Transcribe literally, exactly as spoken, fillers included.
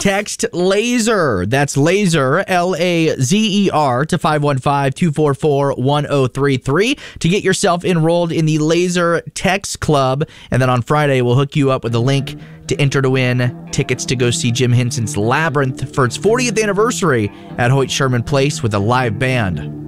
Text LASER. That's LASER, L A Z E R, to five one five, two four four, one zero three three to get yourself enrolled in the Laser Text Club. And then on Friday, we'll hook you up with a link to enter to win tickets to go see Jim Henson's Labyrinth for its fortieth anniversary at Hoyt Sherman Place with a live band.